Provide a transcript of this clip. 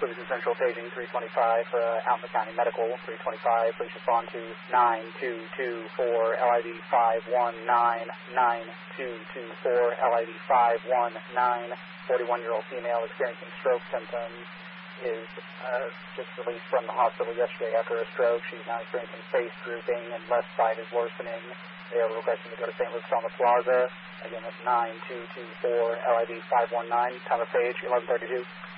Cleveland Central paging 325, Alpha County Medical 325. Please respond to 9224 LIV 519 9224 LIV 519. 41-year-old female experiencing stroke symptoms is just released from the hospital yesterday after a stroke. She's now experiencing face drooping and left side is worsening. They are requesting to go to St. Luke's on the Plaza. Again, that's 9224 LIV 519. Time of page 11:32.